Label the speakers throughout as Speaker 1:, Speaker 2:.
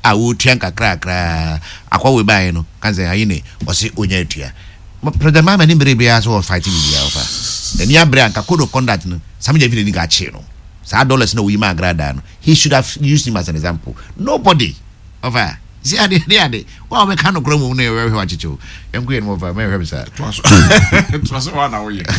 Speaker 1: a wo tuan kakra akwa we buy no kan say ayine wose onya tua President Mama ni bere bia so fighting with ya ofa eni abre anka code of conduct no some je ni ga che no sa dollars no we ma agrada no he should have used him as an example nobody over see ade wa we kan no kromo no we wa chicho enko no over me hwe bisa
Speaker 2: trust one na we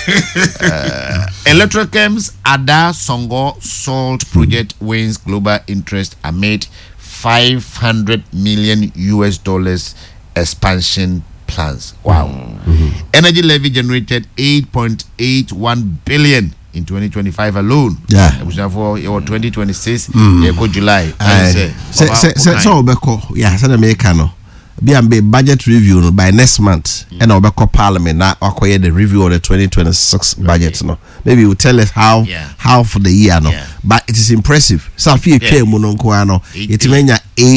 Speaker 1: Electrochems Ada Songo Salt Project wins global interest amid $500 million expansion plans. Wow. Energy levy generated 8.81 billion in 2025 alone.
Speaker 3: Yeah.
Speaker 1: It was for 2026 July.
Speaker 3: So obeko yeah say America no be budget review by next month and obeko parliament na akoye the review of the 2026 budget no maybe you tell us how for the year no but it is impressive so if you pay mu no nko ano it menya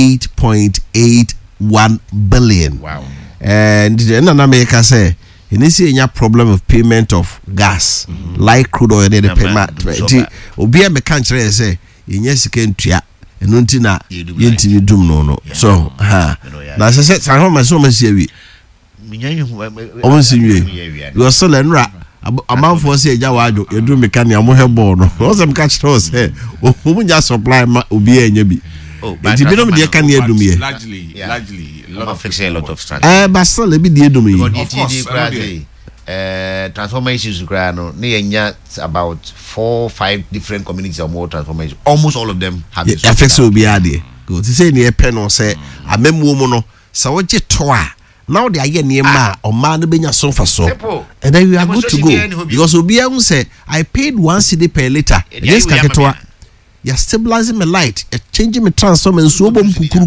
Speaker 3: 8.81 billion.
Speaker 1: Wow.
Speaker 3: And in America say you see a problem of payment of gas like crude oil the payment obi me kan kire say yenye sika ntua eno nti na yentimi dum no so na say san ho ma so ma sie wi o si wi you so le nra amanfo say eja wajo yedu mekania mo hebo no o se me ka kire say o mu nya supply ma obi enya bi it's been on the can you do me
Speaker 2: largely a lot of
Speaker 1: strategy
Speaker 3: but still be the do me
Speaker 1: transformations no near about 4-5 different communities or more transformation almost all of them have
Speaker 3: effects will be added go to say near pen or say amemu mo no so what you toa now they are near ma or man benya so for so and then we are good to go because obi say I paid 1 cedi per liter yes kaketoa you're stabilizing my light, you're changing my transformer, and so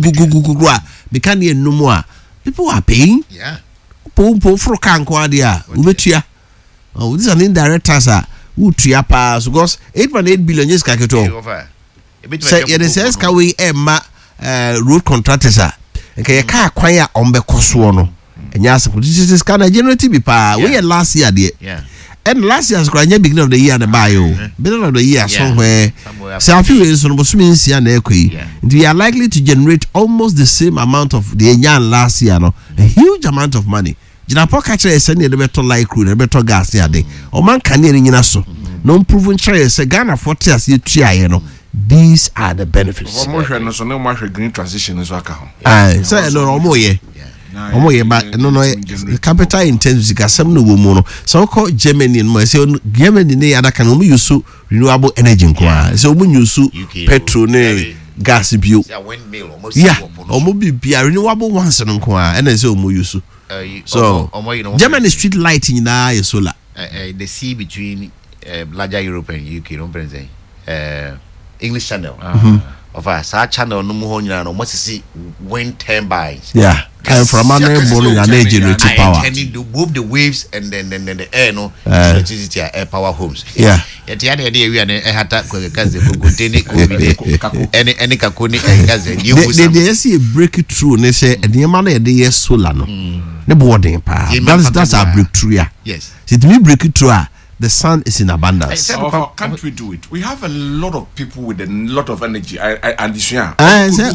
Speaker 3: people are paying.
Speaker 1: Yeah.
Speaker 3: For Kanquadia, Ubetia. Oh, this is an indirect tax. Utia pass because 8.8 billion is Kaketo. Say, it says, can we Emma road contractors? And can you acquire on the Coswono? And yes, this is kind of generative power. We had last year, dear.
Speaker 1: Yeah.
Speaker 3: And last year's beginning of the year, the bio, beginning of the year, somewhere. So, a few years on Bosumins and Equi, we are likely to generate almost the same amount of the Yan last year, no? A huge amount of money. Jinapo catcher is sending the better light crude, the better gas here. Or man can in us. Non proven trace, a Ghana for tears, you try, these are the benefits.
Speaker 2: No green transition is working.
Speaker 3: So, no more, yeah. But no capital intensive gasam no woman so called Germany and say Germany ne other can only use renewable energy so we use petrol ne gas bio omo be renewable ones no and say omo use so Germany street lighting na solar
Speaker 1: the sea between larger Europe and UK no present English Channel of us our channel no mo nyina no must see wind turbines
Speaker 3: from an energy power
Speaker 1: and you move the waves and then the air no electricity air power homes
Speaker 3: yet
Speaker 1: the other day we are hata kaze kuguteni any kakoni kaze
Speaker 3: they see a breakthrough they say the man dey solar no the boarding power that's our breakthrough
Speaker 1: yes
Speaker 3: it me breakthrough the sun is in abundance.
Speaker 2: Can't we do it? We have a lot of people with a lot of energy. And this year,
Speaker 3: I say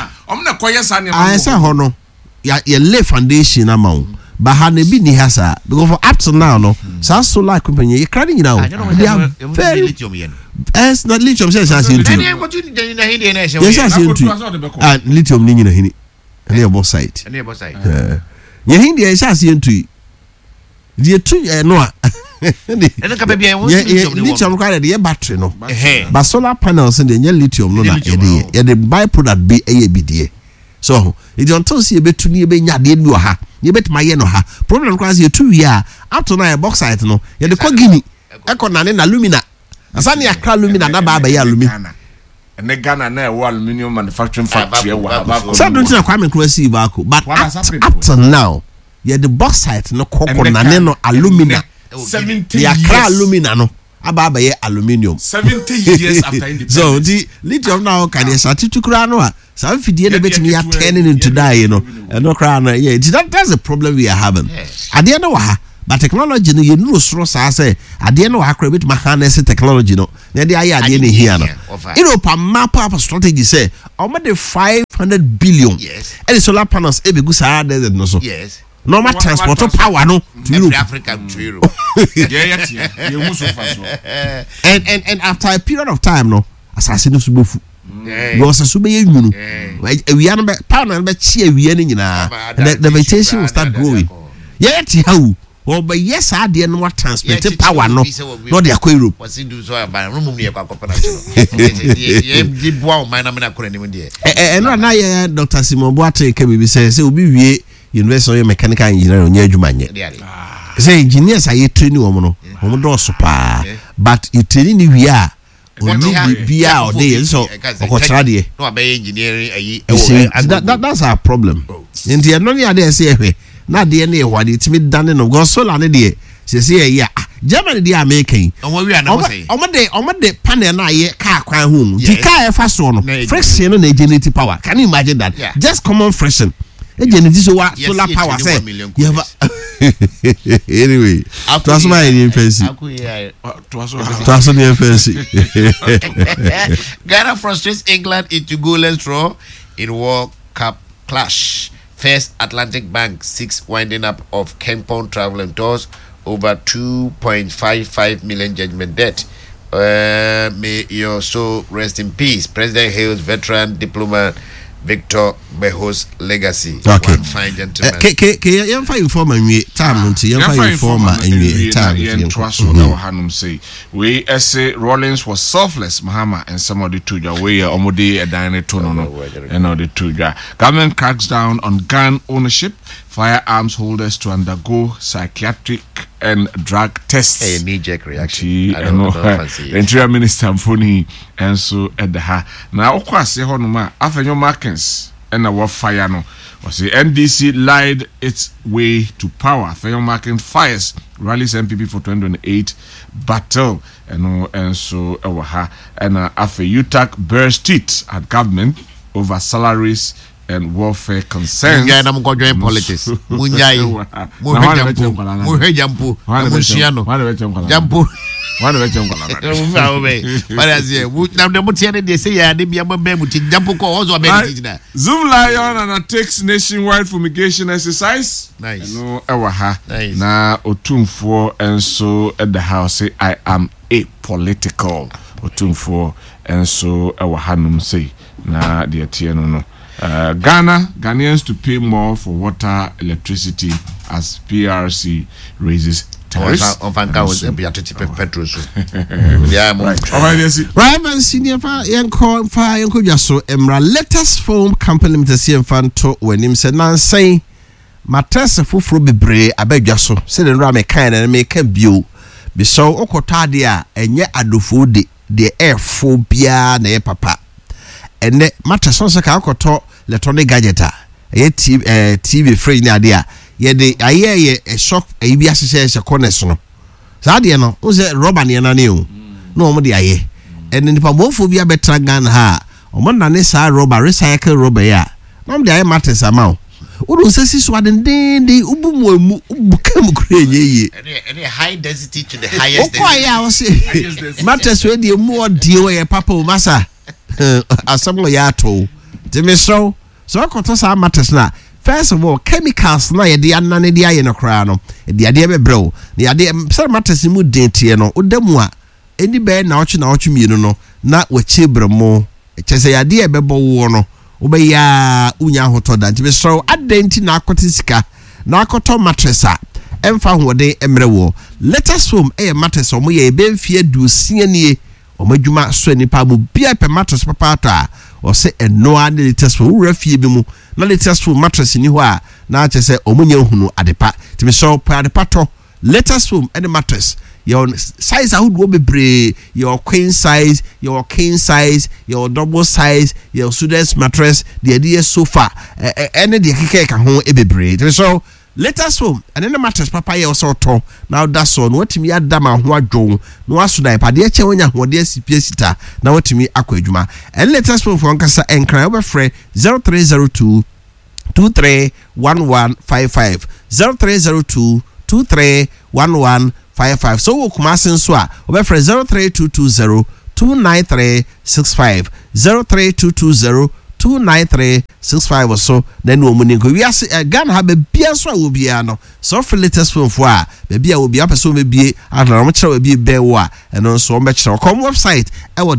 Speaker 3: hono. Ya lay foundation amount. But hanebi ni hasa because for up to now no. So solar company you crying now. They are very
Speaker 1: lithium.
Speaker 3: It's not lithium says as into. Yes, and lithium ni na hini. Any about site.
Speaker 1: Any about site.
Speaker 3: Ya hindi is as into. The two no. Lithium quite the battery no. But solar panels and the lithium no na the byproduct be ABDA. So it don't tell see a bit to near be nya de no ha. You bet my no ha. Problem class you 2 year up to now bauxite no. You the Guinea. Eco na alumina. Asani akra alumina na ba ya alumina.
Speaker 2: And the Ghana na aluminium manufacturing factory
Speaker 3: so don't you Kwame Nkrumah baako but up to now yeah the bauxite no copper na no alumina
Speaker 2: 70
Speaker 3: years akra alumina no aba ye aluminium
Speaker 2: 70 years after independence.
Speaker 3: So the lithium now can you start to kra no some fidie na betimi ya turning into die you know no kra no yeah that's the problem we are having ade na wa ha but technology no you know so say ade na wa kra betimi harness technology no na dey ade na here no Europe map up strategy say almost the 5 500 billion.
Speaker 1: Yes.
Speaker 3: And the solar panels e be go Sahara desert no so.
Speaker 1: Yes.
Speaker 3: Normal transport power no to Europe.
Speaker 1: Africa to Europe.
Speaker 3: And after a period of time no assassin no subofu. Was a sube you. We are power and chia we any the vegetation will start growing. Yet how or by yes I didn't know what transport power no not the Europe.
Speaker 1: Was it do so about room near
Speaker 3: and now Dr. Simon Boate can be says it will be university mechanical engineer on Yajumanye. Say engineers are training woman, but you training we are. So that's our problem. In the no idea say not the any what it's me done in go so land there. Say yeah. Germany they are making. On the panel na ye car kwan home. The car fast one. Friction no generating power. Can you imagine that?
Speaker 1: Yeah.
Speaker 3: Just common friction. Solar power say. Anyway, to my fancy.
Speaker 1: Ghana frustrates England into goalless draw in World Cup clash. First Atlantic Bank 6 winding up of Kempon travel and tours over 2.55 million judgment debt. May your soul rest in peace. President hails veteran diplomat Victor Beho's legacy.
Speaker 3: Okay.
Speaker 1: One fine gentleman.
Speaker 3: Yam fine informer time until yam fine informer in time.
Speaker 2: Say we essay Rollins was selfless Mahama and some of the tuja way omode a dine tono and all the tuja. Government cracks down on gun ownership. Firearms holders to undergo psychiatric and drug tests.
Speaker 1: A knee-jerk reaction. I don't know fancy.
Speaker 2: Interior Minister Mfoni and so at the ha. Now, of course, Honoma after your markings and our fire no. Was the NDC lied its way to power. Fair marking fires rallies MPP for 2028 battle and so our ha and after UTAC burst teeth at government over salaries and warfare concerns.
Speaker 1: Yeah, I'm going to join politics. Munyai, Muhejampu, Musiano, Jampu. One of them, but as you now the Mutiana, they say, I did be a member with Jampu also a
Speaker 2: Zoom Lion and a takes nationwide fumigation exercise.
Speaker 1: Nice.
Speaker 2: No, nice. Now, Otum 4 and so at the house say, I am apolitical. Otum 4 and so our Hanum say, na dear Tiano. Ghanaians to pay more for water, electricity as PRC raises tariffs.
Speaker 3: Right, senior Yanko Jaso Emra Letters Foam Company Limited CM when him said nan saying Matres Fufro Bebre Abejaso said and Rame kind and make a view. Be so Okotadia and yet Adufo the air phobia ne papa. And the mattress on Sakakoto electronic gadget TV free in idea. Ye de aye a shock a be association cornerstone. Sadia no was a rubber near new. No more the aye. And in the pamophobia better gun ha. O man nessa rubber recycle rubber ya. No the aye mattress amount. Uru sesi swaden de ubumu bukam kreye.
Speaker 1: Any high density to the highest
Speaker 3: density. Oh yeah, I was mattress we the more deal ya papa masa. Assemble yato. Demisro. So I got us matters now. First of all, chemicals na ye de anane de aye no kra no. E de ade be bro. De ade some matters mu denti no. Odemu a eni be na ochi mienu no na wachi bremo. Chese ya de be bo wo no. Obe ya unya hoto da. Demisro adenti na akoti sika. Na akoto mattress a emfa hode emre wo. Let us home mattress omo ye be mfie du sianie. Omadwuma so nipa bu bia pe mattress papa ta o se eno ade latest for refie bi mu na latest for mattress ni ho a na che se omunya hunu adepa timi so pa adepa to latest for and mattress your size a would bebre your queen size your king size your double size your students mattress the idea sofa any the keke ka ho e bebre timi so latest home and then the mattress papa ye also to now that's on what me adama ho adwo no aso dai pa de che wonya ho de asipie sita na what me akwadwuma and latest home for nkasa enkran we frɛ 0302 231155 0302 231155 so wo kuma senso a we frɛ 03220 29365 03220 29365 or so. Then we are Ghana have a beer so will be no. So for latest phone for maybe I will be up so maybe and amateur will be bewa and also match our website our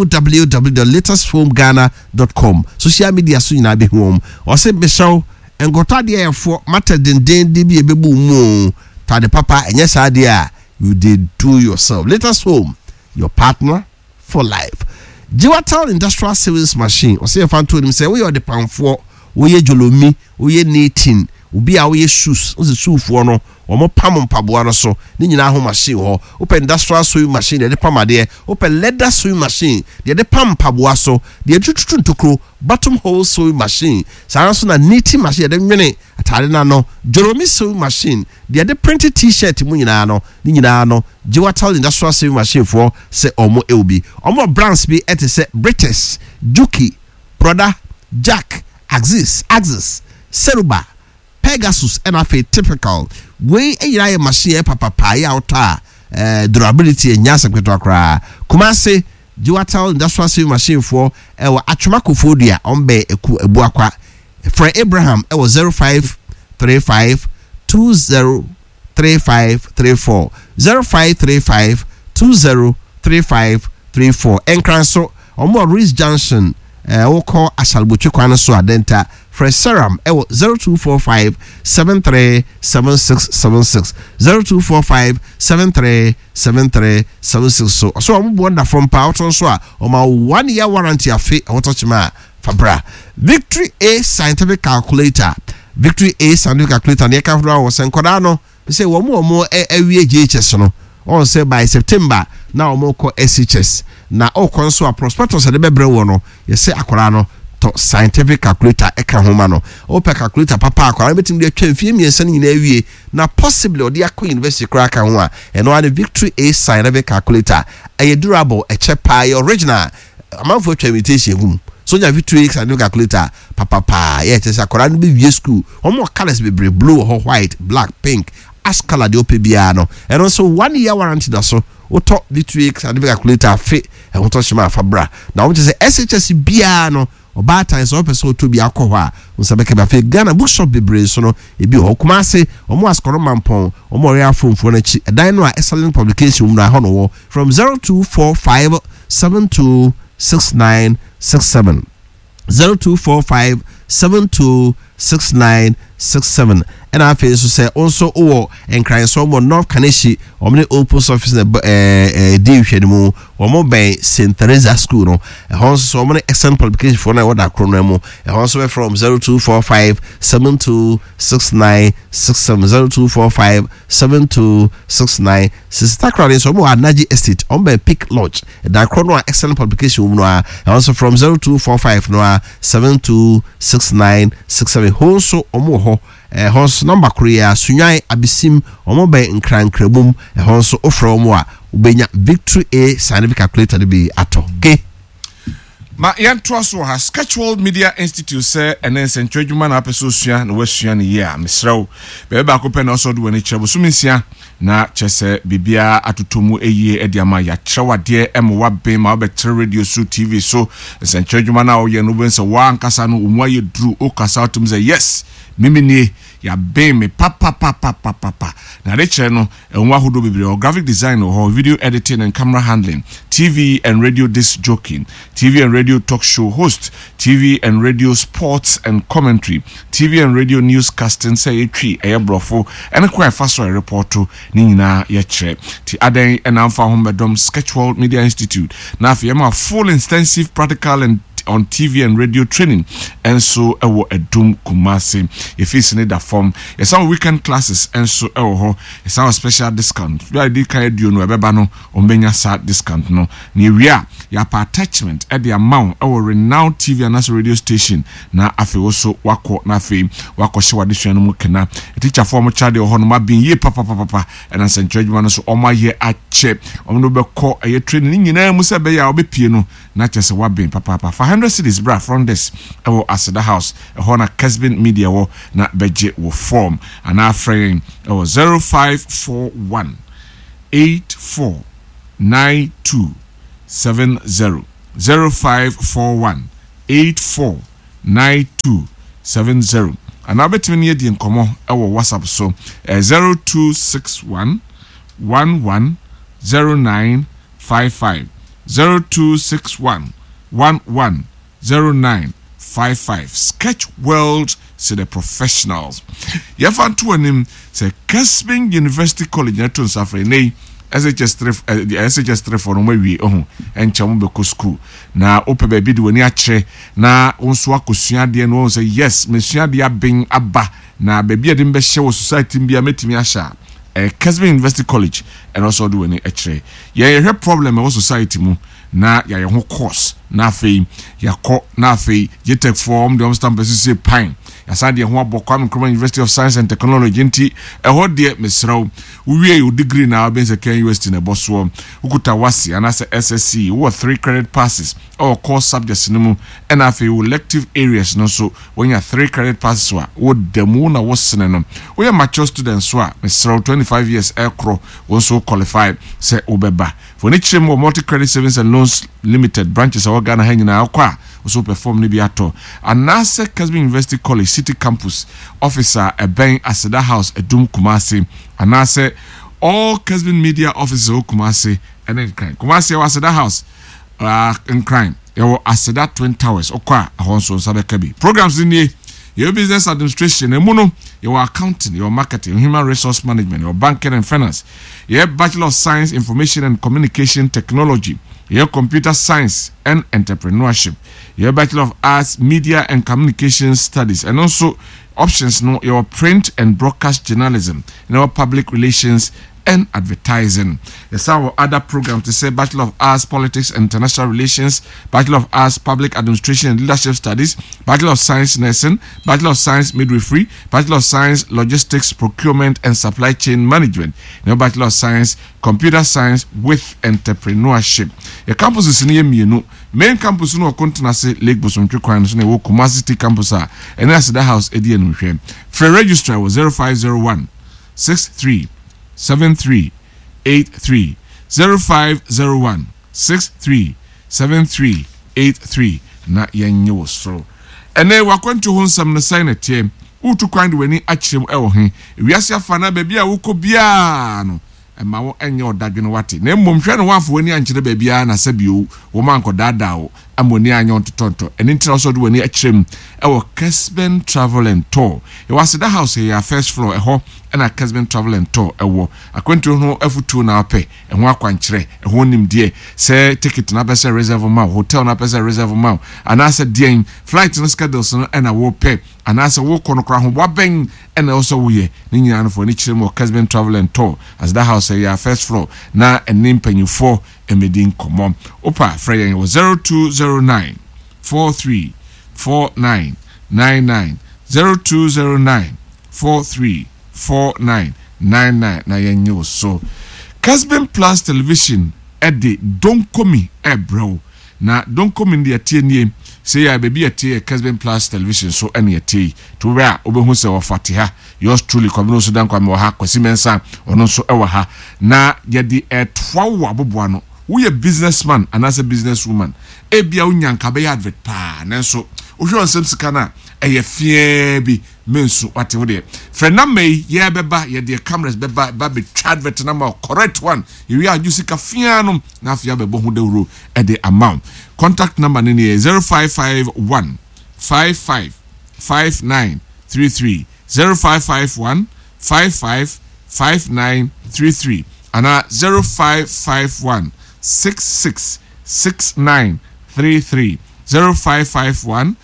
Speaker 3: www.latestphonegana.com. Social media soon I be home or say Michelle and go to the for matter than DB a baby moon. Tade papa and yes idea you did do yourself. Latest Home, your partner for life. Jiwatal Industrial Service Machine or say fan told him say we are the pound for we jolomi we knitting ubi our shoes the shoe for no or more pam pabuano so ni na home machine ho open industrial sewing machine the pam there open leather sewing machine the pam pabuaso the tutun tokro bottom hole sewing machine so na knitting machine the mene atare na no jolomi sewing machine the printed t-shirt mu nyina no ni nyina no Jiwatal Industrial Sewing Machine for say omo elbi omo brands be et say British Juki Brother Jack Axis Seruba Pegasus and afi typical way a machine papa ya ota durability and nyasa kweto akra Kumasi Jiwatal Industrial Sewing Machine for ewa atwumakofodia ombe eku ebu akwa for Abraham ewa 0535 203534 0535 203534 Enkranso omo Reese Junction we call Asalbuchi kwana so adenta Fresh Serum 0245 737676 0245 737376 so omo wonder from Powton so omo 1 year warranty afi otochima fabra Victory A Scientific Calculator Victory A Scientific Calculator ne ka fro was enkoda no say omo awie GHS no on say by September now omo ko SHS na o konso a prospectus de bebre wo no ye say akora no to scientific calculator eka homa no o pe calculator papa akora betim de atwa mfie miensa nyina awie na possibly odi akọ university kra ka ho a eno an Victory A Scientific Calculator a durable a chepa original amount for invitation hum so nya Victory A Scientific Calculator papa yeah just akora no be wie school omo colors be blue or white black pink ash color de opebia no and also 1 year warranty da so auto Victory A Scientific Calculator fit e ho to shima fabra na wo say SHS bia no oba time so person to bi akọ a unsabeke ba fe Ghana bookshop bebre so no e bi ho kuma se omo askoro mampon omo real phone na chi edan no a excellent publication na ho no from 0245 726967 0245 726967 and I feel so say also and crying so more North Kaneshi or many open office deal shedimo or more by St. Teresa School no also so many excellent publication for now what that chronemo and also from 0245 726967 0245 7269 sister crowd so more Naji Estate on by Peak Lodge that chrono excellent publication no and also from 0245 no 726967 also omo horse number Korea Sunyai Abisim Omobe Nkrankrabum horse offer omo ubenya Victory A Scientific Calculator to be ato okay
Speaker 2: ma yan troso ha Sketchwell Media Institute say enen sentwedwuma na apeso sua na wasua ne ye a mesrew be ba ko pe na so do wani kyerebo suminsia na chese bibia atotomu eye ediama ya kyerewade emwa ben ma obetre radio so TV so sentwedwuma na oye no ben se wa ankasa no omu aye dru o kasa atum say yes mimi ni ya ben me papa na reche no enwa hodo bibre o graphic design or video editing and camera handling TV and radio disc jockeying TV and radio talk show host TV and radio sports and commentary TV and radio newscasting say etwi eyebrofo ene kwa faso report ni nyina ye kire ti aden enamfa homedom Sketchwell Media Institute na afia full intensive practical and on TV and radio training and so ewo edum Kumasi if it's in that form some weekend classes and so ewo some special discount we did kind do no ebeba no ombenya sa discount no ni wia ya pa attachment at the amount ewo renowned TV and radio station na afi also wako na afi wako hye wade no mu kena teacher form child ho no ma bin ye papa and as encouragement so oma ye ache omno be ko aye training nyina mu se be ya obepie no na chese wa bin papa 100 cities bra from this ewo Aseda House ehona Kesbin Media wo na beje wo form and our friend 0541 849270 0541 849270 9270 ana betimi ne yedi nkomo ewo WhatsApp so 0261 110955 0261 110955 Sketch World to the professionals. Yafantu anim say Kesbing University College na to safre nei SHS3 for no we enchamu beko school na ope baby de wani akire na onso akosua de no say yes mesua de abin aba na baby de mbe hye wo society bia metimi ahya Kesbing University College and also do any akire ye problem e society mu na ya ho course na afei yakọ na afei ye take form the stamp say pine asade ho abokwa Nkrumah University of Science and Technology nti eho de mesraw uwie your degree na Abense Ken University na boso ukuta wasi anase SSC wo 3 credit passes or course subjects no and afei elective areas no so when you 3 credit passes wo demu na wo sene no we mature students so mesraw 25 years ekro wo so qualified say obeba for niche mo multi credit savings and loans limited branches of Ghana hanyina akwa also perform ni biato anase Kesbing University College City Campus officer Eben Aseda House Edum Kumasi anase all Kesbing media officers Kumasi and then Kumasi was Aseda House in crime your Aseda Twin Towers okwa ahonso sabekabi programs in your business administration emuno your accounting your marketing human resource management your banking and finance your Bachelor of Science Information and Communication Technology your computer science and entrepreneurship, your Bachelor of Arts, Media and Communication Studies, and also options no your print and broadcast journalism, your public relations and advertising. There's our other programs to say Bachelor of Arts, Politics and International Relations, Bachelor of Arts, Public Administration and Leadership Studies, Bachelor of Science Nursing, Bachelor of Science Midwifery, Bachelor of Science Logistics, Procurement and Supply Chain Management, your Bachelor of Science Computer Science with Entrepreneurship. Your campus is near me, main campus no continency Lake Bosomtwe Kwan so na Kumasi City campus and that's the house edi enhwe. For registrar was 0501 63 7383 0501 63 7383 na yenyo so ene wakwantu ho nsam no sign atie utu kwan de wani akyerem ewo he wiase afana ba bia wukọ bia no ema wo enye odadwene wate na mmomhwe no wafo wani ankyere ba bia na sabio wo manko dadawo amoni anyo ntotonto ene ntira so de wani akyerem ewo Kesbing Travel and Tour e was the house here first floor eho na Kesbing Travel and Tour ewo akwantu ho afutu na ape eho akwankyere eho nimdie say ticket na bese reserve ma hotel na bese reserve ma anasa dien flight no schedules no na wo pay anasa wo konokra ho waben na also wo ye ni nyina no for ni kyerem Kesbing Travel and Tour as the house here first floor na enim panyufo emedin komom opa freyen was 0209 43 4999 0209 43 4999 na yenyo so Kesbing Plus Television ede donkomi ebro na donkomi ndi atie say ya baby atie Kesbing Plus Television so ene atie to where obehu se wofate ha yours truly kwamno so dan kwame ha kwasi mensa ono so ewa ha na yede etwa wo aboboa no we a businessman and as a businesswoman ebia unyanka be advert pa nanso ohwe onsem sika na eye fie bi mensu wate wo de frena mai ye beba ye de cameras beba be advert na ma correct one you are use sika fia no na afia be bo hu de ro e de amount contact number ni 0551 55 5933 0551 55 5933 and 0551 666933 0551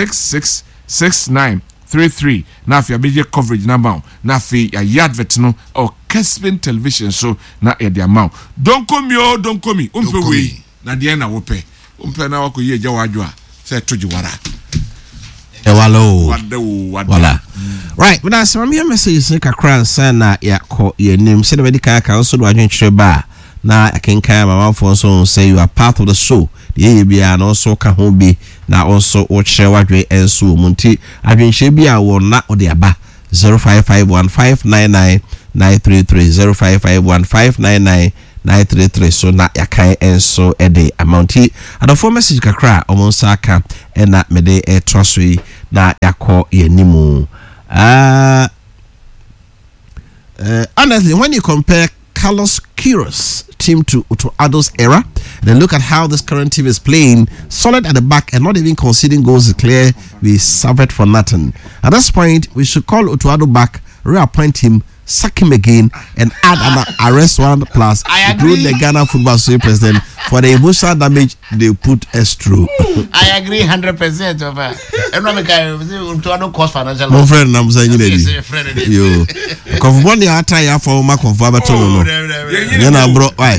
Speaker 2: 666933 na fi abeje coverage number na fi ya advert no o Kesbing Television so na e de amount don't come umpe we na de na wo pe umpe na wako ye gya wadwo a se toji wara
Speaker 3: Ewalo
Speaker 2: wala
Speaker 3: right but as my message kakra sana yakọ yenim se de medical ka so do adwenkyere ba na akenkan mama for so say you are part of the show the bia na also ka ho bi na also o kyere wadwe enso munti adwenkyere bia wo na o de aba 0551599933 05515999 933 so na yakan enso ede amount yi adofo message kakra omonsa aka ena mede troso yi na yakọ yanimu. Honestly, when you compare Carlos Queiroz team to Otto Addo's era, then look at how this current team is playing, solid at the back and not even conceding goals, is clear we suffered for nothing. At this point, we should call Otto Addo back, reappoint him, sack him again, and add an arrest warrant plus include the Ghana Football Association president for the emotional damage they put us through.
Speaker 1: I agree 100% of that. Otto Addo cost financial.
Speaker 3: My friend, I'm saying you. Confirm the attack ya for my confirm at all. You know, bro. Why?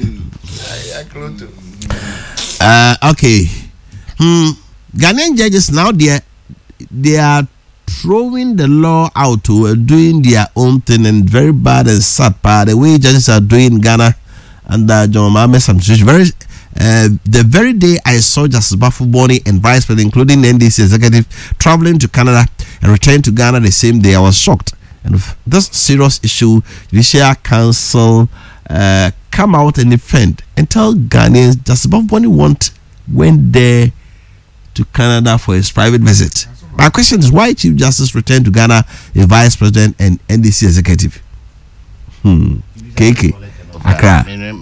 Speaker 3: Okay. Ghanaian judges now they are throwing the law out to doing their own thing, and very bad and sad part the way judges are doing Ghana under John Mahama's administration. The very day I saw Justice Bafo Boni and Vice President, including the NDC executive, traveling to Canada and returning to Ghana the same day, I was shocked. And with this serious issue, Judicial Council come out and defend and tell Ghanaians Justice Bafo Boni went there to Canada for his private visit. My question is, why Chief Justice returned to Ghana, a Vice President and NDC executive? KK Accra.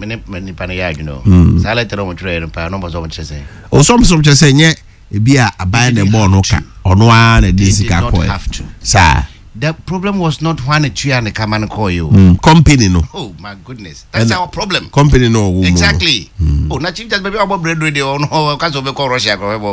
Speaker 3: Oh, some just say, yeah, be a buying a bonoka on one a DC
Speaker 1: have
Speaker 3: sir.
Speaker 1: The problem was not one a tree and a come and call you.
Speaker 3: Company no.
Speaker 1: Oh my goodness, that's our problem.
Speaker 3: Company no.
Speaker 1: Exactly. Oh, not Chief Justice about bread radio no because of Russia.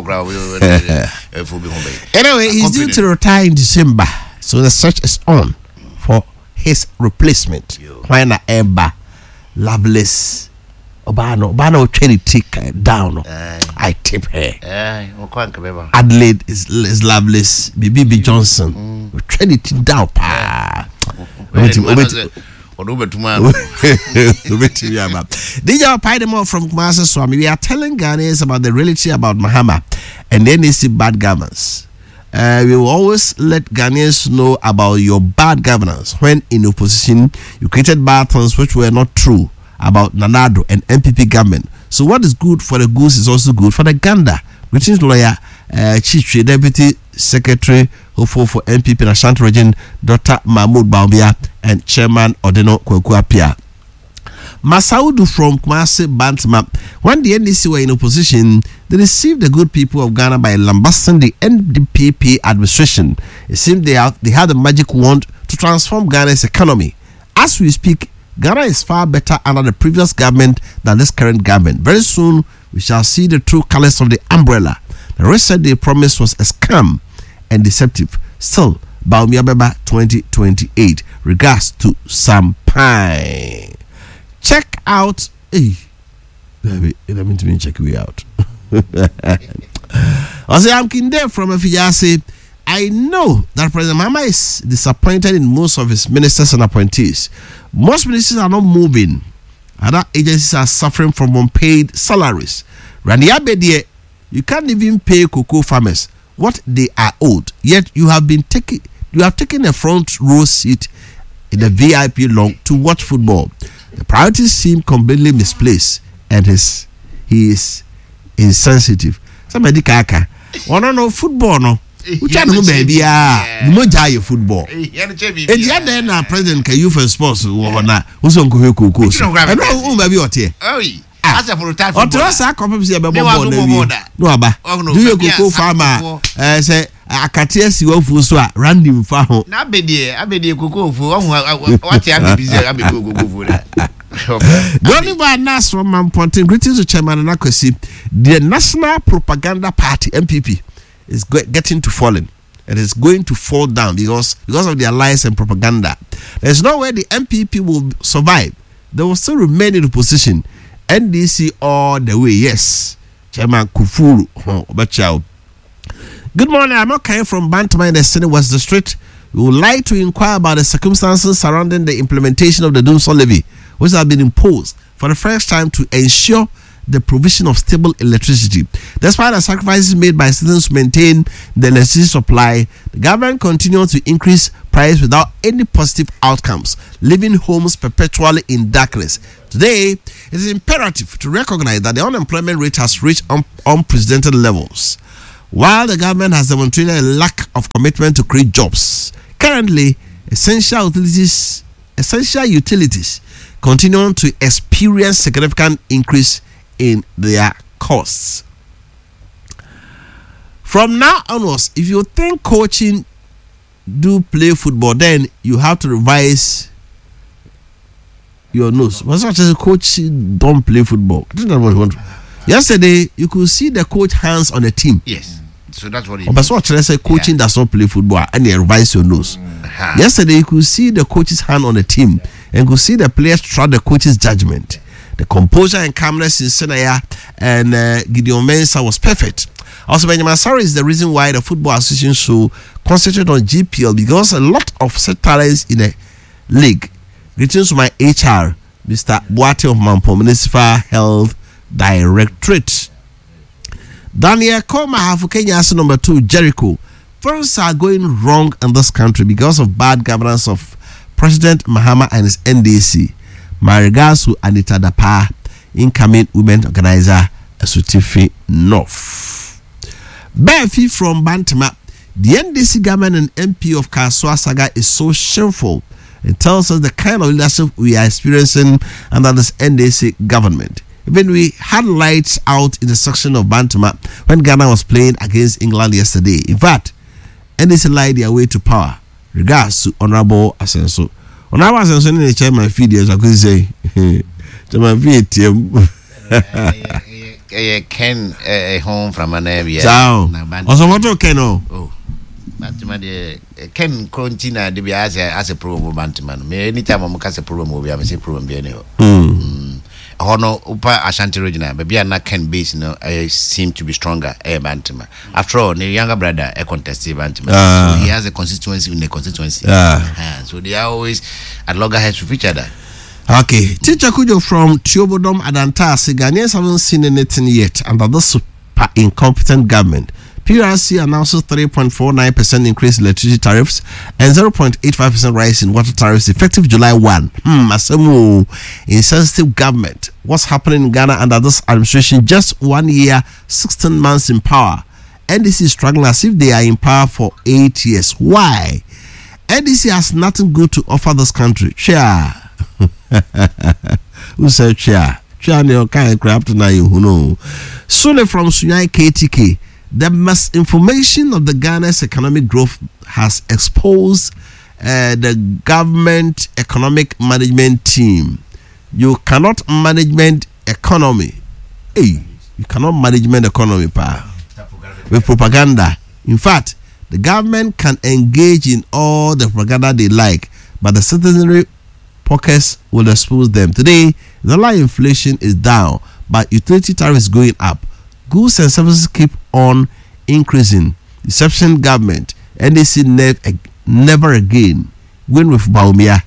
Speaker 3: Anyway, he's due to retire in December, so the search is on for his replacement. Why not Emba Loveless Obano trying to take down. I tip her. Adelaide is Loveless. BB Johnson. We're trying to down. DJ Paidemo from Kumasi Swami. We are telling Ghanaians about the reality about Mahama and then they see bad governance. We will always let Ghanaians know about your bad governance. When in opposition, you created bad things which were not true about Nanado and MPP government. So what is good for the goose is also good for the gander. Greetings, lawyer, Chief Deputy Secretary for MPP in Ashanti Region, Dr. Mahmoud Baumbia, and Chairman Odeno Kwekuapia. Masaudu from Kumasi Bantama. When the NDC were in opposition, they received the good people of Ghana by lambasting the NDPP administration. It seemed they had a magic wand to transform Ghana's economy. As we speak, Ghana is far better under the previous government than this current government. Very soon, we shall see the true colors of the umbrella. The rest said the promise was a scam and deceptive. Still, Baumia Beba 2028. Regards to Sam Pine. Check out. Hey, baby, let me check you out. I say I'm Kinde from Efiyase. I know that President Mahama is disappointed in most of his ministers and appointees. Most ministers are not moving. Other agencies are suffering from unpaid salaries. Randy Abedie, you can't even pay cocoa farmers what they are owed. Yet you have taken a front row seat in the VIP long to watch football. The priorities seem completely misplaced, and he is insensitive. Somebody kaka. Wanna know football no? Which I know baby the more jay football. And the other na president can you for sports or na who's on Kuku. I know baby what here.
Speaker 1: As a for time.
Speaker 3: Or to us, I come see a baby. No, aba. Do you go farmer? Say Akatia si wofu so a random fa ho.
Speaker 1: Na abedi Kuku fu what ya busy Kuku fu.
Speaker 3: Goniba Nas from Mampontin. Greetings to Chairman Anakwesi. The National Propaganda Party (NPP) is getting to falling. It is going to fall down because of their lies and propaganda. There's no way the NPP will survive. They will still remain in the position. NDC all the way. Yes, Chairman Kufuru. Good morning. I'm okay from Bantama in the Senate West District. We would like to inquire about the circumstances surrounding the implementation of the Doomsday levy, which has been imposed for the first time to ensure the provision of stable electricity. Despite the sacrifices made by citizens to maintain the electricity supply, the government continues to increase price without any positive outcomes, leaving homes perpetually in darkness. Today, it is imperative to recognize that the unemployment rate has reached unprecedented levels. While the government has demonstrated a lack of commitment to create jobs, currently essential utilities continue to experience significant increase in their costs. From now onwards, if you think coaching do play football, then you have to revise your nose. What's that? Coach don't play football. I think that's what you want. Yesterday, you could see the coach hands on the team.
Speaker 1: Yes. So that's what it
Speaker 3: is. But what I say, coaching does not play football, and you revise your nose. Yesterday, you could see the coach's hand on the team, and could see the players trust the coach's judgment. The composure and calmness in Senaya and Gideon Mensah was perfect. Also, Benjamin Sarri is the reason why the Football Association should concentrate on GPL, because a lot of set talents in the league. Greetings to my HR, Mr. Boate of Mampo, Municipal Health Directorate. Daniel Koma have Kenya's number 2, Jericho. Things are going wrong in this country because of bad governance of President Mahama and his NDC. My regards to Anita Dapa, incoming women organizer, Asutifi North. Befi from Bantama, the NDC government and MP of Kaswa Saga is so shameful. It tells us the kind of leadership we are experiencing under this NDC government. Even we had lights out in the section of Bantama when Ghana was playing against England yesterday. In fact, NDC lied their way to power. Regards to Honorable Asenso. Honorable Asenso in the chairman feed years, I could say, chairman feed
Speaker 1: Ken home from an area.
Speaker 3: So, also what Ken?
Speaker 1: Oh, Ken Contina de be as a problem Bantaman. Anytime I'm a problem, we have a problem. Hono upa Ashanti Regina, but be not Ken base, seem to be stronger, Bantama. After all, the younger brother, a contested Bantama. So he has a constituency in the constituency. So they are always at loggerheads with each other.
Speaker 3: Okay, Teacher Kujo from Tiobodom Adanta, Ghanaians haven't seen anything yet under this super incompetent government. PRC announces 3.49% increase in electricity tariffs and 0.85% rise in water tariffs effective July 1. Masemu, insensitive government. What's happening in Ghana under this administration? Just 1 year, 16 months in power. NDC is struggling as if they are in power for 8 years. Why? NDC has nothing good to offer this country. Chair. Who said chair? Chair, you can't grab tonight, you know. Sule from Sunyai KTK. The misinformation of the Ghana's economic growth has exposed the government economic management team. You cannot management economy. Hey, you cannot management economy with propaganda. In fact, the government can engage in all the propaganda they like, but the citizenry pockets will expose them. Today, the dollar inflation is down, but utility tariff is going up. Goods and services keep on increasing. Deception government. NDC never again. Win with Baumia.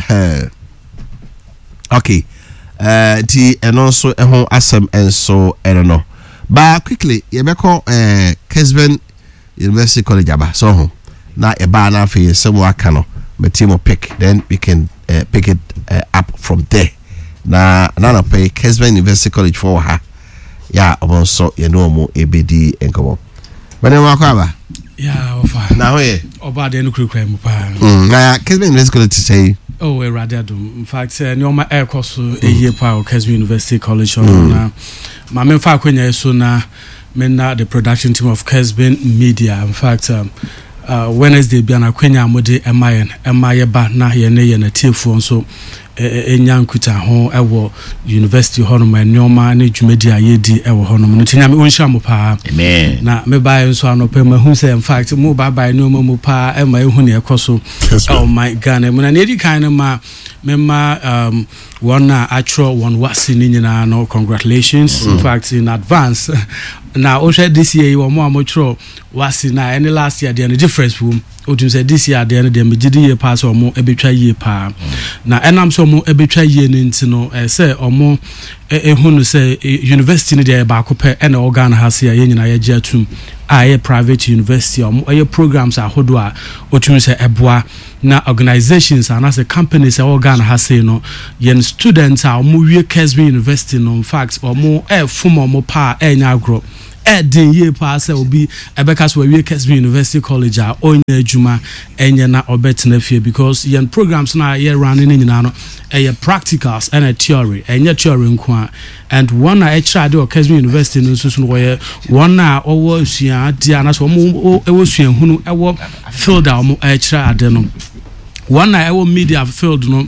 Speaker 3: Okay. And also Assam and so I don't know. But quickly, Yabeko Kesben University College Aba. So now a banner for some wakano. My team will pick. Then we can pick it up from there. Now none of pay Kesben University College for her. Yeah, also you know more ABD and come on. But then Wakaba.
Speaker 4: Yeah, ofa.
Speaker 3: Now eh.
Speaker 4: Oba de no kukura mu pa.
Speaker 3: Na Kesben University College to say.
Speaker 4: Oh, we rather do. In fact, nyoma air course a year pa Kesben University College na. Ma me fa kwenya so na me na the production team of Kesben Media. In fact, Wednesday bi na kwenya mode emaye ba na ye na tiefo so enyankuta ho ewo university hono ma nyoma na dwumadi ayedi ewo hono no tinya me onhia mo pa
Speaker 1: amen
Speaker 4: na me bae nso anopa ma hu say in fact mo ba nyoma mo pa e ma ehu ne ekoso oh my god na na edi kan ma one actual one wasi ni nyina no congratulations in fact in advance now, also this year, you were more mature. Was in any last year, the difference room. otum say this year de dem gidi ye pa so omo ebetwa ye pa na enam so omo ebetwa ye ne ntino say omo ehunu say university ne de ba ko pe na organ ha se ye nyina ye atum a private university omo programs ahodo a otum say eboa na organizations and as a companies organ ha say no yen students a omo wie Kesby University no in fact omo fom omo pa enya agro Edin ye pa se obi ebeka so we Kesby University College a onye adwuma enye na obetena fie because yen programs na ye running nyina no practicals and a theory enye theory nko and one na extra de Kesby University no so no we one na owo sua dia na so mo ewo sua hunu ewo field a mo extra ade no one na ewo media field no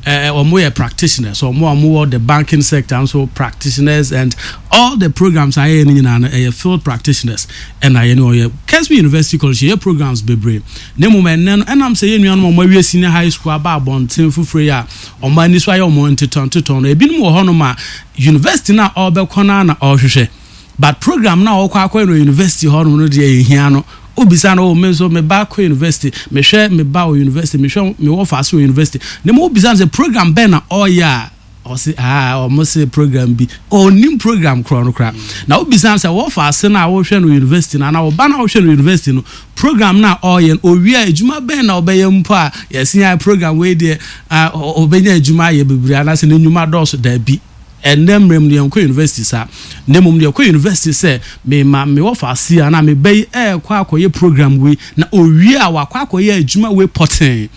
Speaker 4: omo practitioners or more the banking sector and so practitioners and all the programs I in field practitioners and I know Kesby University College programs bebre ne moment and I'm saying you know we senior high school about bontin fufure ya o mani so ayo mo nteton e bi no ho no ma university na obekona na ohwehwe but program na okwa no university ho no de ehia no obisa no mezo me ba ko university me hwe me ba university me hwe me wo fa so university ne mo obisa the program be na oya o se o say program bi o nim program kro no kra na obisa say wo fa se na wo hwe no university na wo ba na wo hwe no university no program na oya o wi adwuma be na obeye mpo a yesia program we de obenya adwuma ye bebiri ana se n'enwuma dose da bi and them remnant university sa nemum de university say me wo fa sia na me be kwa akoye program we na owie a wa kwa akoye adwuma we poten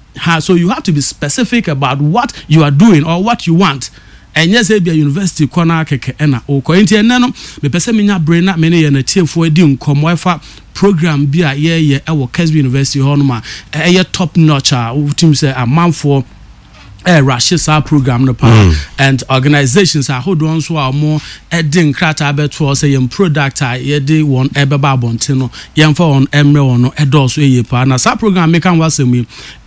Speaker 4: so you have to be specific about what you are doing or what you want and yes be a university kona keke na o ko enti enne no me pese me nya brain na me ne ye na tiefo edi nkomo efa program bi a ye wo Kesby University ho no ma top notch a team say a man for Russia's program no and organizations are hold on so are more edding crata beto say your product ye de one ebeba bontino yem for on emre on edoso ye pa na sa program make am wasemi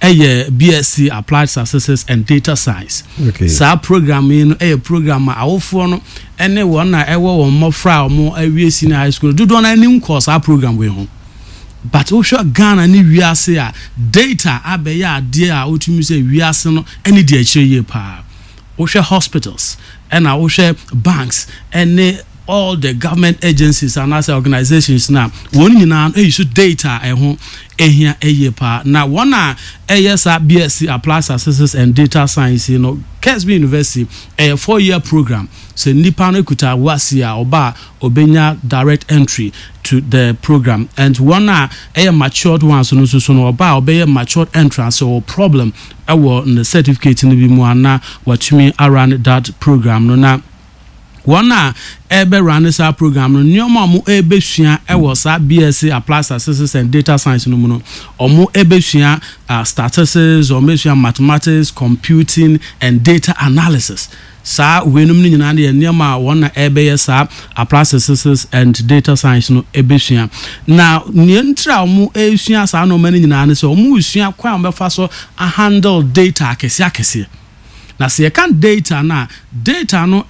Speaker 4: BSc Applied Statistics and Data Science sa program in program awofo no ene won na ewo won mofra mo awie senior high school do don any course our program we ho but we show Ghana ni wiase a data abeya ade a otumi say wiase no any de akire ye pa we show hospitals and we show banks and all the government agencies and other organizations now one nyina use data ho ehia eye pa na one a BSc Applied Statistics and Data Science Kesby University 4-year program so nipa no kuta wasi a oba obenya direct entry to the program and one a matured one so no oba obey matured entrance or problem in the certificate ni bi mu ana watumi around that program no na one ebe run this program no nyoma mo ebesua was BSc Applied Statistics and Data Science no mo omo ebesua statistics or mesua mathematics, computing and data analysis sa wenum ni nyina de nyoma one ebe sa Applied Statistics and Data Science no ebesua na nyentra omo esua sa no mani nyina ne so omo usua kwa mbefa so handle data akese na se kan data no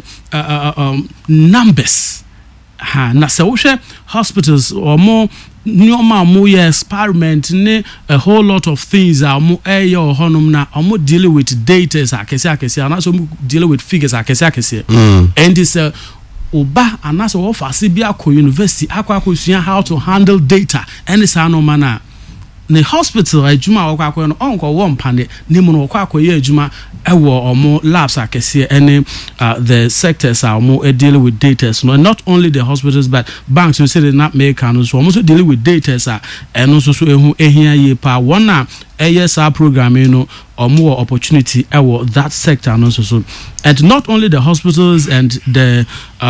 Speaker 4: numbers na se wo hwe hospitals or more nyoma mo experiment ne a whole lot of things are mo honum na omo deal with data akese na so deal with figures akese and this oba anaso wo fase bi akọ university akọ how to handle data and is no mana the hospital adwuma wakwa no onko wo mpane nemu no wakwa ye adwuma ewo omo labs akese any the sectors are more deal with data so not only the hospitals but banks we say they not make and so almost deal with data and also so ehu ehia ye pa one na ASR program omo opportunity ewo that sector and also so and not only the hospitals and the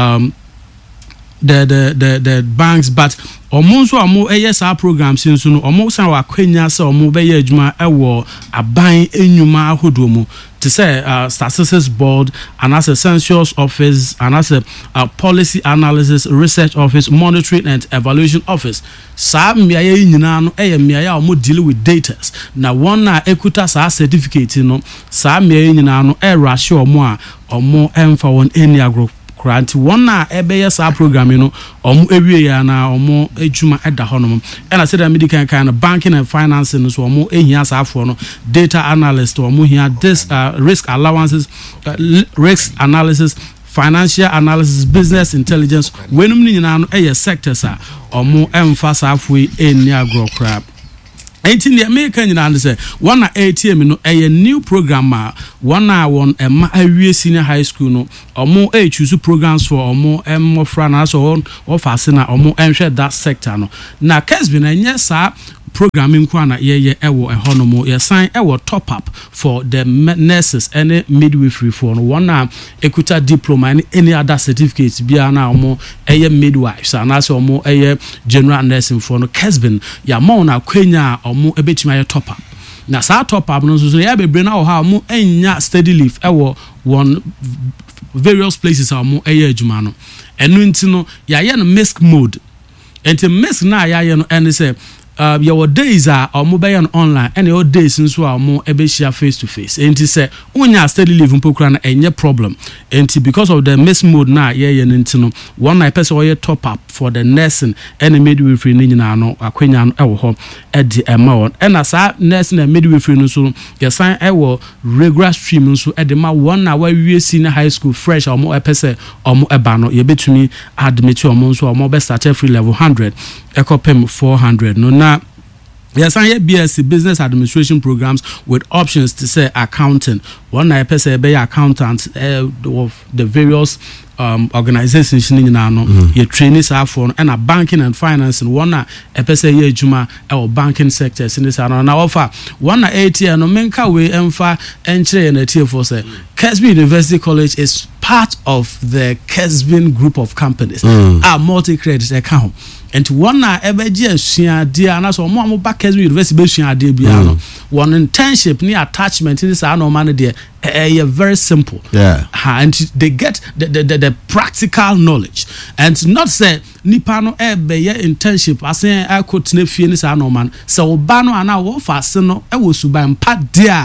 Speaker 4: banks but omonso amo ASR programs nso no omo san wa kwanya se omo be ye adwuma ewo aban enwuma ahodomo to say statistics board and as a census office and as a policy analysis research office monitoring and evaluation office sa miaye nyina no miaye omo deal with data na one na ekuta sa certificate no sa miaye nyina no rush omo a omo emfa won any agro koranti one na ebe sa programming no omo ewie ya na omo ejuma eda honom and I said medical kind of banking and financing so omo ehia sa afo no data analyst omo hia this risk allowances risk analysis financial analysis business intelligence wenum ni nyina no sectors a omo emfa sa afo eni agro crab. Ain't the American in answer one ATM no a new programmer one a senior high school no or more choose programs for or more franas or fastener or more and share that sector no now Kesbin and yes sir programming kwana ye ewo ehonomo ye sign ewo top up for the nurses any midwifery for one ekuta diploma and any other certificates bia na omo midwives and also omo general nursing for no Kesbin ya mo na kwenya omo ebetima ye top up na sa top up no so ya bebre na o ha omo enya steady leave ewo one various places omo adwuma no enu nti no ya ye no mixed mode enti mix na ya ye no and say your days are mobile online and your days nso are more share face to face and say unya steady live mpokra na enye problem and because of the miss mode na ye no one night person or top up for the nursing and midwifery ni nyina no akwenya no ewo ho e di amount and as nursing and midwifery no so your sign ewo regular stream nso e de ma one na we senior high school fresh or more person or more eba no ye betumi admit your nso or more be start free level 100 ekopem 400 no na yes, I have BSc business administration programs with options to say accounting. One I say be accountant of the various organizations in your trainees are for and a banking and finance and one I say ye juma or banking sectors in this and now offer one ATM no menka we emfa entry and a for say Kesbin University College is part of the Kesbin group of companies a multi-credit account. And one na ebeje sua dia na so mo ba Kesbin University be sua dia bia no one internship ni attachment ni sa no man dey very simple and they get the practical knowledge and not say nipa no be internship asen akotena fie ni sa no man so ba no ana wo fase no e wo suban pa dia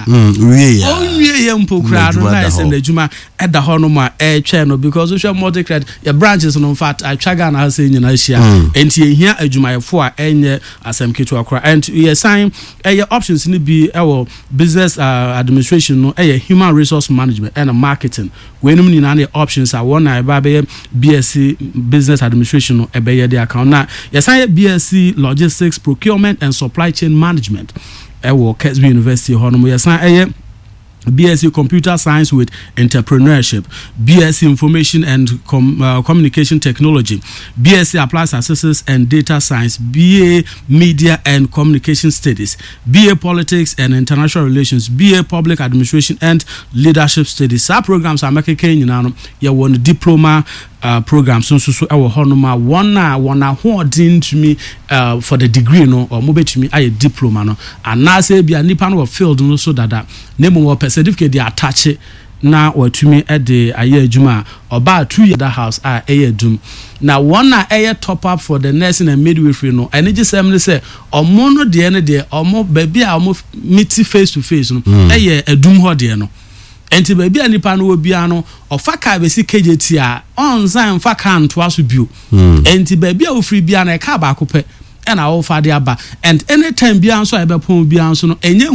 Speaker 4: wie ya mpokra no na ese na juma e da ho no ma e twa no because we multi credit your branches no in fact I twaga na say nyina hia enti e hia adwumayefo a enye asem ketu akora and we assign options ni bi e business administration no e human resource management and marketing wenum ni na the options are one na ba be BSc business administration no e be the account na yes I BSc logistics procurement and supply chain management e wo Kesbin University hono yes I BSc Computer Science with Entrepreneurship, BSc Information and Communication Technology, BSc Applied Statistics and Data Science, BA Media and Communication Studies, BA Politics and International Relations, BA Public Administration and Leadership Studies. Our programs are making you want diploma programs so our honoma one holding to me for the degree no or mobile to me a diploma no and now say be a nipa no field no so that name more certificate they attach it na or to me at the aye juma or about 2 year house aye dum now one aye top up for the nursing and midwifery no and just say or mono de ene de or more baby or meet face to face no aye edum ho de no enti baby anipa no obia no ofaka be si KJT a onsan faka ntoa so bio enti baby a ofri bia na e ka ba ko pe e na wo fa de aba and anytime bia nso e be pon bia nso no enye